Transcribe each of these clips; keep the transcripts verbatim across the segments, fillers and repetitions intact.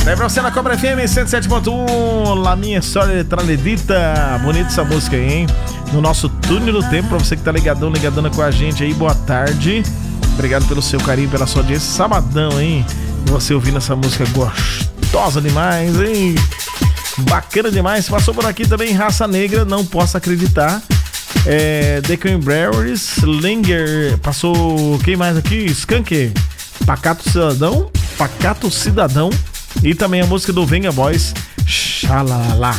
É pra você na Cobra F M cento e sete ponto um, La Minha História Traledita. Bonita essa música aí, hein? No nosso túnel do tempo, pra você que tá ligadão, ligadona com a gente aí, boa tarde. Obrigado pelo seu carinho, pela sua audiência. Sabadão, hein? E você ouvindo essa música gostosa demais, hein? Bacana demais. Passou por aqui também Raça Negra, Não Posso Acreditar. É, The Cranberries, Linger. Passou quem mais aqui? Skank, Pacato Cidadão, Pacato Cidadão. E também a música do Venga Boys, Xalala.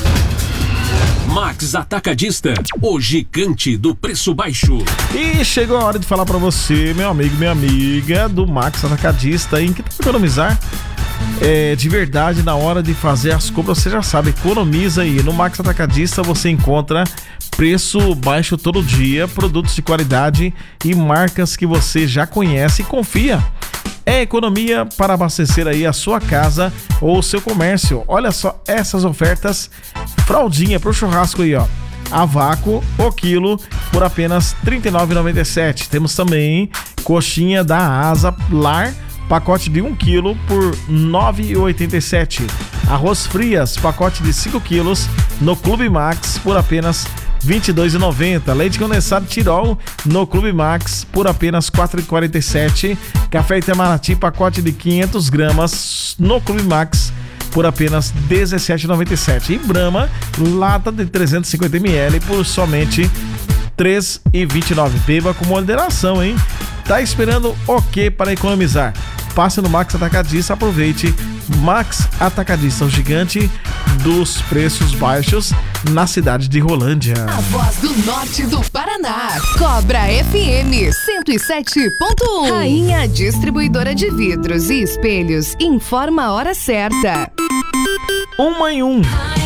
Max Atacadista, o gigante do preço baixo. E chegou a hora de falar pra você, meu amigo, minha amiga, do Max Atacadista, em que tem que economizar é, de verdade na hora de fazer as compras. Você já sabe, economiza aí. No Max Atacadista você encontra preço baixo todo dia, produtos de qualidade e marcas que você já conhece e confia. É economia para abastecer aí a sua casa ou o seu comércio. Olha só essas ofertas. Fraldinha pro churrasco aí, ó. A vácuo, o quilo, por apenas trinta e nove reais e noventa e sete centavos. Temos também coxinha da Asa Lar, pacote de um quilo por nove reais e oitenta e sete centavos. Arroz Frias, pacote de cinco quilos, no Clube Max, por apenas vinte e dois reais e noventa centavos. Leite condensado Tirol no Clube Max por apenas quatro reais e quarenta e sete centavos. Café Itamaraty, pacote de quinhentas gramas no Clube Max por apenas dezessete reais e noventa e sete centavos. E Brahma, lata de trezentos e cinquenta mililitros por somente três reais e vinte e nove centavos. Beba com moderação, hein? Tá esperando o que para economizar? Passe no Max Atacadista, aproveite. Max Atacadista, o gigante dos preços baixos na cidade de Rolândia. A voz do norte do Paraná. Cobra F M cento e sete ponto um. Rainha Distribuidora de Vidros e Espelhos informa a hora certa. Uma em um.